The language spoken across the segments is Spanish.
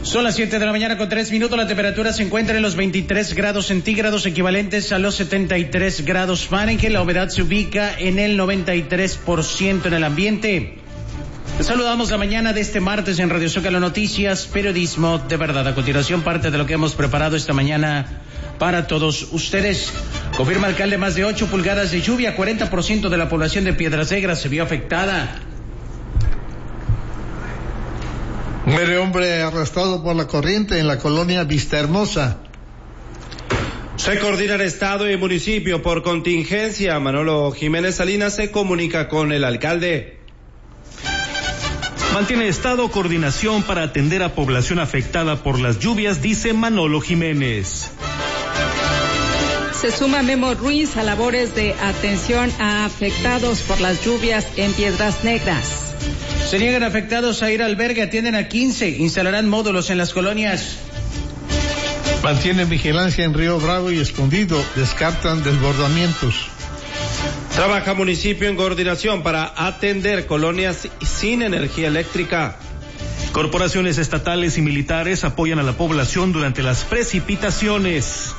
Son las 7 de la mañana con 3 minutos. La temperatura se encuentra en los 23 grados centígrados, equivalentes a los 73 grados Fahrenheit. La humedad se ubica en el 93% en el ambiente. Les saludamos la mañana de este martes en Radio Zócalo Noticias, periodismo de verdad. A continuación, parte de lo que hemos preparado esta mañana para todos ustedes. Confirma alcalde más de 8 pulgadas de lluvia. 40% de la población de Piedras Negras se vio afectada. Muere hombre arrastrado por la corriente en la colonia Vista Hermosa. Se coordinan Estado y municipio por contingencia. Manolo Jiménez Salinas se comunica con el alcalde. Mantiene Estado coordinación para atender a población afectada por las lluvias, dice Manolo Jiménez. Se suma Memo Ruiz a labores de atención a afectados por las lluvias en Piedras Negras. Se niegan afectados a ir al albergue, atienden a 15, instalarán módulos en las colonias. Mantienen vigilancia en Río Bravo y Escondido, descartan desbordamientos. Trabaja municipio en coordinación para atender colonias sin energía eléctrica. Corporaciones estatales y militares apoyan a la población durante las precipitaciones.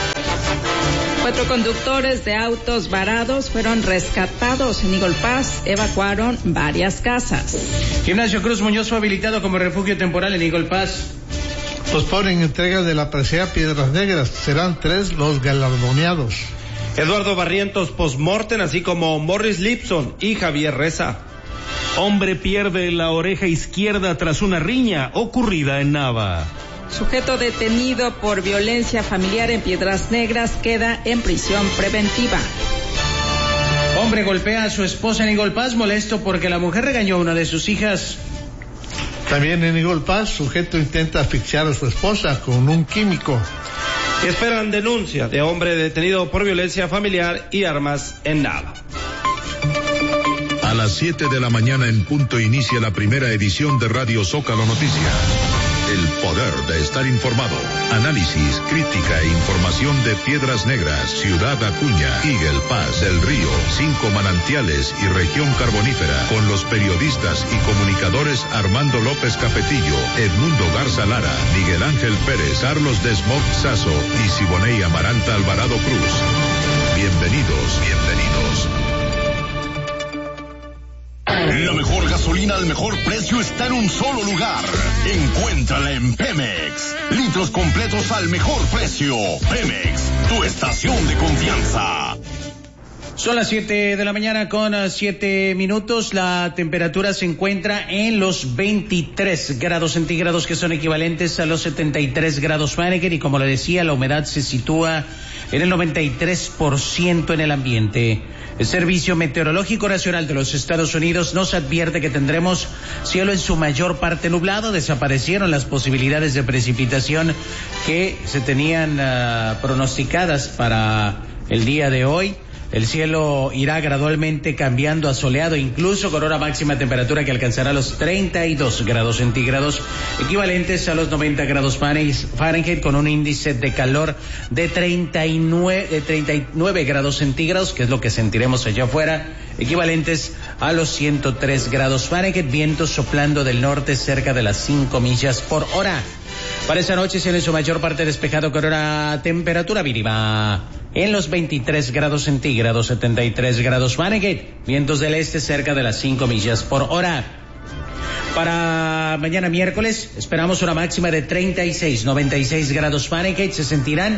4 conductores de autos varados fueron rescatados en Eagle Pass, evacuaron varias casas. Gimnasio Cruz Muñoz fue habilitado como refugio temporal en Eagle Pass. Posponen entrega de la presea Piedras Negras, serán 3 los galardoneados. Eduardo Barrientos postmortem, así como Morris Lipson y Javier Reza. Hombre pierde la oreja izquierda tras una riña ocurrida en Nava. Sujeto detenido por violencia familiar en Piedras Negras queda en prisión preventiva. Hombre golpea a su esposa en Eagle Pass, molesto porque la mujer regañó a una de sus hijas. También en Eagle Pass, sujeto intenta asfixiar a su esposa con un químico. Esperan denuncia de hombre detenido por violencia familiar y armas en Nava. A las 7 de la mañana en punto inicia la primera edición de Radio Zócalo Noticias. El poder de estar informado. Análisis, crítica e información de Piedras Negras, Ciudad Acuña, Eagle Pass, El Río, 5 Manantiales y Región Carbonífera, con los periodistas y comunicadores Armando López Cafetillo, Edmundo Garza Lara, Miguel Ángel Pérez, Carlos Desmog Sazo y Siboney Amaranta Alvarado Cruz. Bienvenidos. La mejor gasolina al mejor precio está en un solo lugar. Encuéntrala en Pemex. Litros completos al mejor precio. Pemex, tu estación de confianza. Son las 7 de la mañana con 7 minutos. La temperatura se encuentra en los 23 grados centígrados, que son equivalentes a los 73 grados Fahrenheit. Y como le decía, la humedad se sitúa en el 93% en el ambiente. El Servicio Meteorológico Nacional de los Estados Unidos nos advierte que tendremos cielo en su mayor parte nublado. Desaparecieron las posibilidades de precipitación que se tenían pronosticadas para el día de hoy. El cielo irá gradualmente cambiando a soleado, incluso con una máxima temperatura que alcanzará los 32 grados centígrados, equivalentes a los 90 grados Fahrenheit, con un índice de calor de 39 grados centígrados, que es lo que sentiremos allá afuera, equivalentes a los 103 grados Fahrenheit, vientos soplando del norte cerca de las 5 millas por hora. Para esta noche, cielo en su mayor parte despejado con una temperatura mínima en los 23 grados centígrados, 73 grados Fahrenheit, vientos del este cerca de las 5 millas por hora. Para mañana miércoles esperamos una máxima de 96 grados Fahrenheit, se sentirán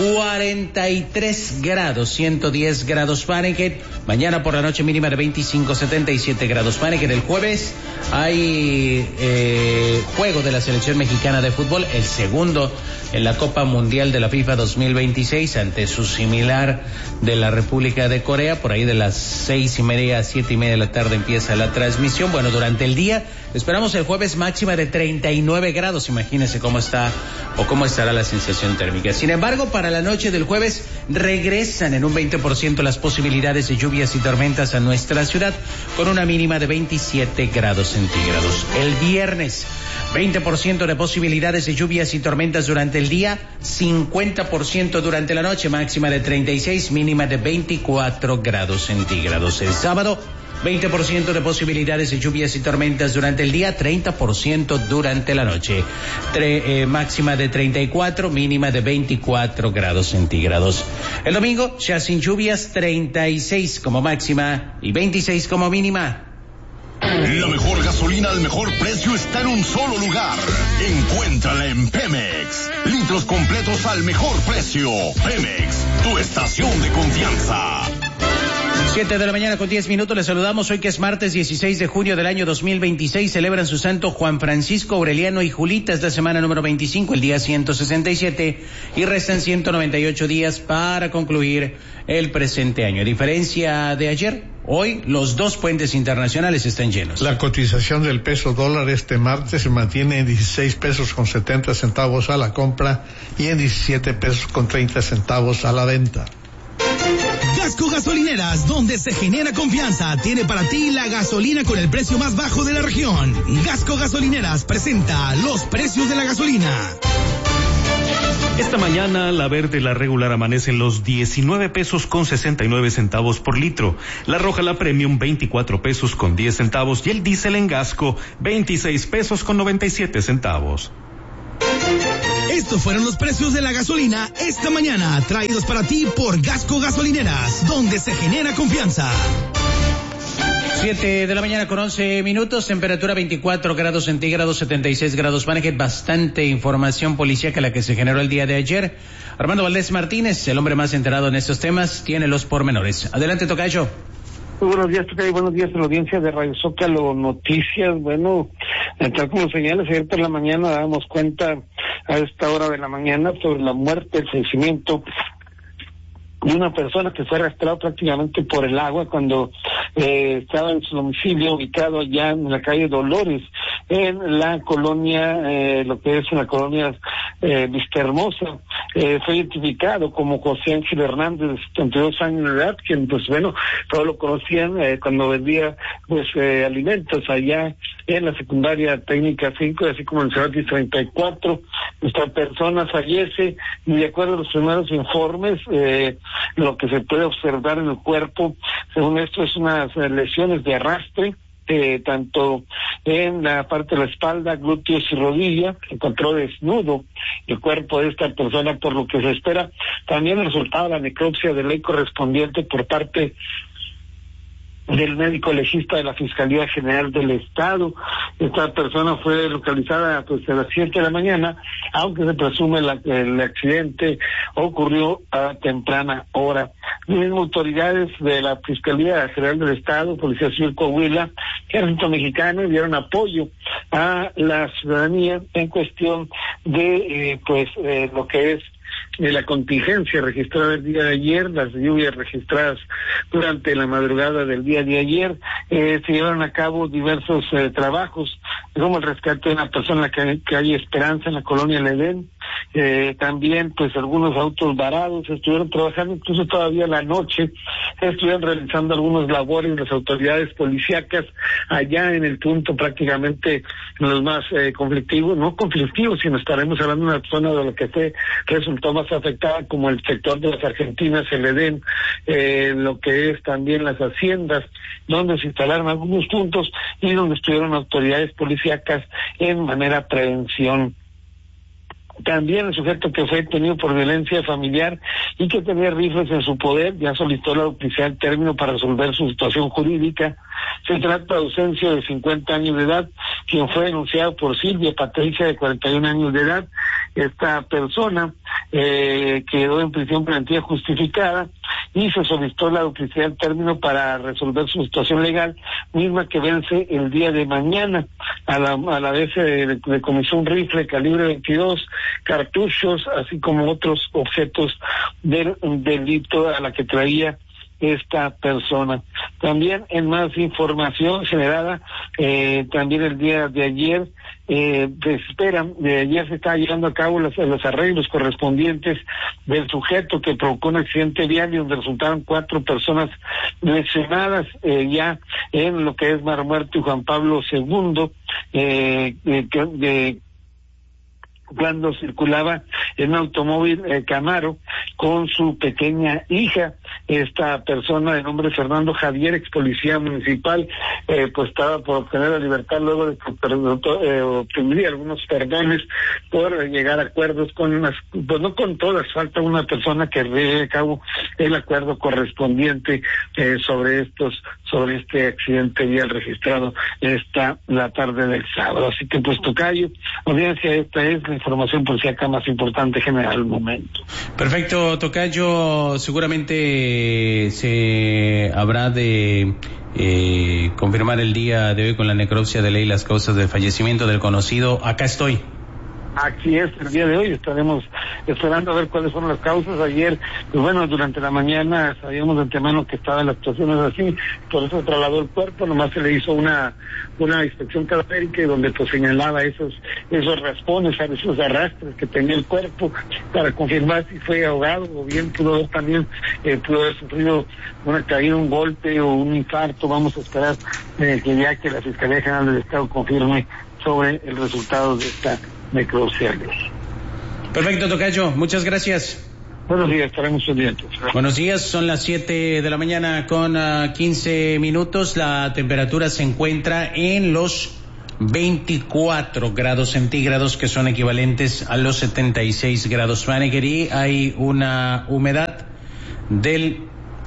43 grados, 110 grados Fahrenheit. Mañana por la noche mínima de 77 grados Fahrenheit. El jueves hay juego de la selección mexicana de fútbol, el segundo en la Copa Mundial de la FIFA 2026 ante su similar de la República de Corea. Por ahí de las 6:30 a 7:30 de la tarde empieza la transmisión. Bueno, durante el día esperamos el jueves máxima de 39 grados. Imagínense cómo está o cómo estará la sensación térmica. Sin embargo, para la noche del jueves regresan en un 20% las posibilidades de lluvias y tormentas a nuestra ciudad, con una mínima de 27 grados centígrados. El viernes, 20% de posibilidades de lluvias y tormentas durante el día, 50% durante la noche, máxima de 36, mínima de 24 grados centígrados. El sábado, 20% de posibilidades de lluvias y tormentas durante el día, 30% durante la noche. Máxima de 34, mínima de 24 grados centígrados. El domingo, ya sin lluvias, 36 como máxima y 26 como mínima. La mejor gasolina al mejor precio está en un solo lugar. Encuéntrala en Pemex. Litros completos al mejor precio. Pemex, tu estación de confianza. 7 de la mañana con 10 minutos, les saludamos hoy que es martes 16 de junio del año 2026, celebran su santo Juan Francisco, Aureliano y Julita, esta semana número 25, el día 167, y restan 198 días para concluir el presente año. A diferencia de ayer, hoy los dos puentes internacionales están llenos. La cotización del peso dólar este martes se mantiene en 16 pesos con 70 centavos a la compra y en 17 pesos con 30 centavos a la venta. Gasco Gasolineras, donde se genera confianza, tiene para ti la gasolina con el precio más bajo de la región. Gasco Gasolineras presenta los precios de la gasolina. Esta mañana la verde y la regular amanecen los 19 pesos con 69 centavos por litro. La roja, la premium, 24 pesos con 10 centavos y el diésel en Gasco, 26 pesos con 97 centavos. Estos fueron los precios de la gasolina esta mañana, traídos para ti por Gasco Gasolineras, donde se genera confianza. 7 de la mañana con 11 minutos, temperatura 24 grados centígrados, 76 grados Fahrenheit. Bastante información policíaca la que se generó el día de ayer. Armando Valdés Martínez, el hombre más enterado en estos temas, tiene los pormenores. Adelante, tocayo. Muy buenos días, Tocayo. Buenos días a la audiencia de Radio Zócalo Noticias. Bueno, tal como señalas, ayer por la mañana dábamos cuenta a esta hora de la mañana sobre la muerte, el fallecimiento de una persona que fue arrastrada prácticamente por el agua cuando estaba en su domicilio ubicado allá en la calle Dolores, en la colonia, lo que es una colonia Vista Hermosa. Fue identificado como José Ángel Hernández, de 72 años de edad, quien pues bueno, todos lo conocían cuando vendía pues alimentos allá en la secundaria técnica 5, así como en el Cervantes 34. Esta persona fallece y de acuerdo a los primeros informes, lo que se puede observar en el cuerpo, según esto, es unas lesiones de arrastre, tanto en la parte de la espalda, glúteos y rodilla. Se encontró desnudo el cuerpo de esta persona, por lo que se espera también el resultado de la necropsia de ley correspondiente por parte del médico legista de la Fiscalía General del Estado. Esta persona fue localizada pues a las 7 de la mañana, aunque se presume el accidente ocurrió a temprana hora. Las mismas autoridades de la Fiscalía General del Estado, Policía Civil Coahuila, Ejército Mexicano dieron apoyo a la ciudadanía en cuestión de lo que es de la contingencia registrada el día de ayer, las lluvias registradas durante la madrugada del día de ayer. Se llevaron a cabo diversos trabajos, como el rescate de una persona que hay Esperanza en la colonia El Edén. También pues algunos autos varados estuvieron trabajando, incluso todavía la noche estuvieron realizando algunas labores las autoridades policíacas allá en el punto prácticamente los más conflictivos, no conflictivos, sino estaremos hablando de una zona de lo que resultó más afectada, como el sector de las Argentinas, El Edén, lo que es también las haciendas, donde se instalaron algunos puntos y donde estuvieron autoridades policíacas en manera de prevención. También el sujeto que fue detenido por violencia familiar y que tenía rifles en su poder ya solicitó la duplicidad del término para resolver su situación jurídica. Se trata de Ausencio, de 50 años de edad, quien fue denunciado por Silvia Patricia, de 41 años de edad. Esta persona quedó en prisión preventiva justificada y se solicitó la duplicidad del término para resolver su situación legal, misma que vence el día de mañana. A la vez le comisó un rifle calibre 22, cartuchos, así como otros objetos del delito a la que traía esta persona. También en más información generada también el día de ayer, ya se está llevando a cabo los arreglos correspondientes del sujeto que provocó un accidente vial y donde resultaron 4 personas lesionadas ya en lo que es Mar Muerto y Juan Pablo II, cuando circulaba en un automóvil Camaro con su pequeña hija. esta persona de nombre Fernando Javier, ex policía municipal, pues estaba por obtener la libertad luego de que obtendría algunos perdones por llegar a acuerdos con unas, pues no con todas, falta una persona que lleve a cabo el acuerdo correspondiente sobre este accidente vial registrado la tarde del sábado. Así que pues tocayo, audiencia, esta es la información policíaca más importante general al momento. Perfecto, tocayo, seguramente se habrá de confirmar el día de hoy con la necropsia de ley las causas del fallecimiento del conocido. Acá estoy. Aquí es, el día de hoy estaremos esperando a ver cuáles fueron las causas. Ayer, pues bueno, durante la mañana sabíamos de antemano que estaban las situaciones así, por eso trasladó el cuerpo, nomás se le hizo una inspección cadavérica y donde pues señalaba esos raspones, esos arrastres que tenía el cuerpo para confirmar si fue ahogado o bien pudo haber sufrido una caída, un golpe o un infarto. Vamos a esperar que la Fiscalía General del Estado confirme sobre el resultado de esta necropsia. Perfecto, tocayo, muchas gracias. Buenos días, estaremos pendientes. Buenos días, son las 7 de la mañana con 15 minutos. La temperatura se encuentra en los 24 grados centígrados, que son equivalentes a los 76 grados Fahrenheit, y hay una humedad del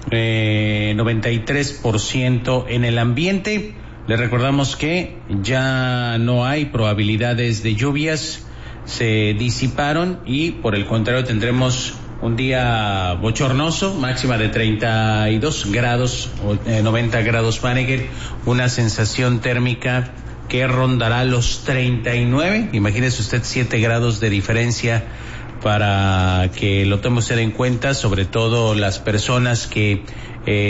93% en el ambiente. Le recordamos que ya no hay probabilidades de lluvias, se disiparon y por el contrario tendremos un día bochornoso, máxima de 32 grados, 90 grados Fahrenheit, una sensación térmica que rondará los 39. Imagínese usted 7 grados de diferencia para que lo tome usted en cuenta, sobre todo las personas que